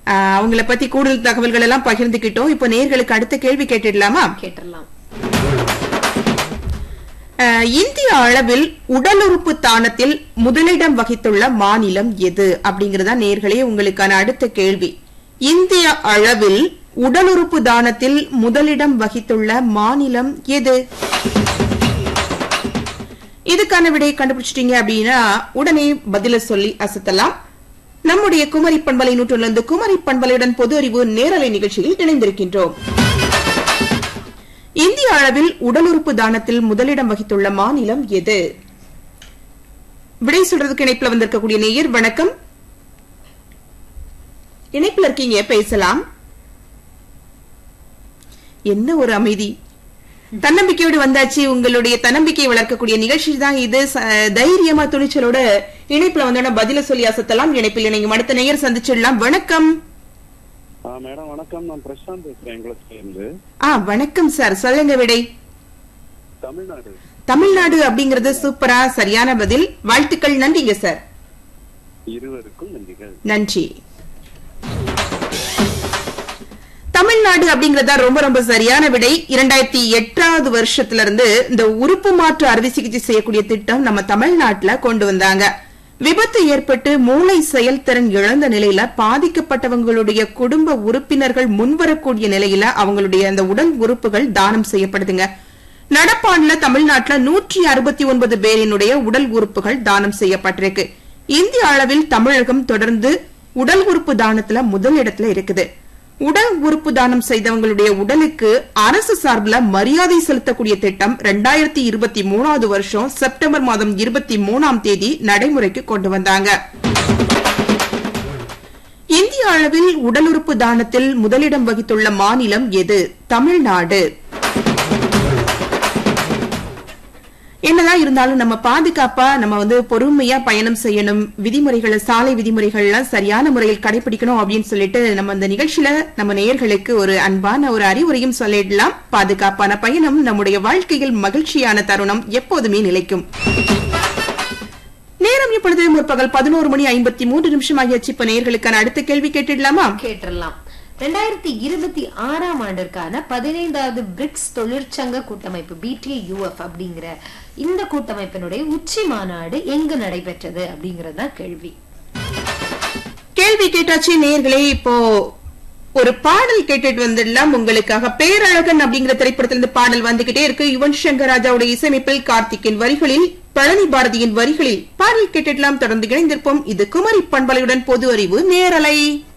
அவங்கள பத்தி கூடுதல் தகவல்கள் எல்லாம் பகிர்ந்துகிட்டோம். இப்போ நேயர்களுக்கு அடுத்த கேள்வி கேட்டுடலாமா? கேட்டுடலாம். இந்திய அளவில் உடல் உறுப்பு தானத்தில் முதலிடம் வகித்துள்ள மாநிலம் எது அப்படிங்கறதா நேயர்களே உங்களுக்கான அடுத்த கேள்வி. இந்திய அளவில் உடல் உறுப்பு தானத்தில் முதலிடம் வகித்துள்ள மாநிலம் எது? இதுக்கான விடையை கண்டுபிடிச்சிட்டீங்க அப்படின்னா உடனே பதில சொல்லி அசத்தலாம். நம்முடைய குமரி பண்பலை 100 குமரி பண்பலையுடன் பொது அறிவு நேரலை நிகழ்ச்சியில் இணைந்திருக்கின்றோம். இந்திய அளவில் உடல் உறுப்பு தானத்தில் முதலிடம் வகித்துள்ள மாநிலம் எது? விடை சொல்றதுக்கு இணைப்புல வந்திருக்கக்கூடிய நேயர் வணக்கம். இணைப்புல இருக்கீங்க, பேசலாம். என்ன ஒரு அமைதி! தன்னம்பிக்கையோடு வந்தாச்சு. உங்களுடைய தன்னம்பிக்கையை வளர்க்கக்கூடிய நிகழ்ச்சி தான் இது. தைரியமா துணிச்சலோட இணைப்புல வந்தோட பதில சொல்லி அசத்தலாம். இணைப்பில் இணையும் அடுத்த நேயர் சந்திச்சிடலாம். வணக்கம் மேடம். வணக்கம், நான் பிரசாந்த் பேசுறேன். வணக்கம் சார், சொல்லுங்க விடை. தமிழ்நாடு. தமிழ்நாடு அப்படிங்கறது சூப்பரா, சரியான பதில். வாழ்த்துக்கள், நன்றிங்க சார். இருவருக்கும் நன்றிகள். நன்றி. தமிழ்நாடு அப்படிங்கறதா ரொம்ப ரொம்ப சரியான விடை. 2008வது வருஷத்துல இருந்து இந்த உறுப்பு மாற்று அறுவை சிகிச்சை செய்யக்கூடிய திட்டம் நம்ம தமிழ்நாட்டுல கொண்டு வந்தாங்க. விபத்து ஏற்பட்டு மூளை செயல்திறன் இழந்த நிலையில பாதிக்கப்பட்டவங்களுடைய குடும்ப உறுப்பினர்கள் முன்வரக்கூடிய நிலையில அவங்களுடைய அந்த உடல் உறுப்புகள் தானம் செய்யப்படுதுங்க. நடப்பாண்டுல தமிழ்நாட்டுல 169 பேரினுடைய உடல் உறுப்புகள் தானம் செய்யப்பட்டிருக்கு. இந்திய அளவில் தமிழகம் தொடர்ந்து உடல் உறுப்பு தானத்துல முதலிடத்துல இருக்குது. உடல் உறுப்பு தானம் செய்தவங்களுடைய உடலுக்கு அரசு சார்பில் மரியாதை செலுத்தக்கூடிய திட்டம் 2023வது வருஷம் செப்டம்பர் மாதம் 23ஆம் தேதி நடைமுறைக்கு கொண்டு வந்தாங்க. இந்திய அளவில் உடல் உறுப்பு தானத்தில் முதலிடம் வகித்துள்ள மாநிலம் எது? தமிழ்நாடு. என்னதான் இருந்தாலும் நம்ம பாதுகாப்பா நம்ம பொறுமையா பயணம் செய்யணும். விதிமுறைகளை, சாலை விதிமுறைகள்லாம் சரியான முறையில் கடைபிடிக்கணும் அப்படின்னு சொல்லிட்டு நம்ம இந்த நிகழ்ச்சியில நம்ம நேயர்களுக்கு ஒரு அன்பான ஒரு அறிவுரையும் சொல்லிடலாம். பாதுகாப்பான பயணம் நம்முடைய வாழ்க்கையில் மகிழ்ச்சியான தருணம் எப்போதுமே நிலைக்கும். நேரம் இப்பொழுது முற்பகல் 11:53 ஆகியாச்சு. இப்ப நேயர்களுக்கான அடுத்த கேள்வி கேட்டுடலாமா? கேட்டுடலாம். 2026ஆம் ஆண்டிற்கான 15வது பிரிக்ஸ் தொழிற்சங்க கூட்டமைப்பு BTUF அப்படிங்கிற இந்த கூட்டமைப்பினுடைய உச்சி மாநாடு எங்கு நடைபெற்றது அப்படிங்கறத கேள்வி. கேள்வி கேட்டாச்சு நேயர்களே. இப்போ ஒரு பாடல் கேட்டுட்டு வந்துடலாம் உங்களுக்காக. பேரழகன் அப்படிங்கிற திரைப்படத்திலிருந்து பாடல் வந்துகிட்டே இருக்கு. யுவன் சங்கர் ராஜாவுடைய இசையமைப்பில் கார்த்திக்கின் வரிகளில், பழனி பாரதியின் வரிகளில் பாடல் கேட்டுடலாம். தொடர்ந்து இணைந்திருப்போம். இது குமரி பண்பலையுடன் பொது அறிவு நேரலை.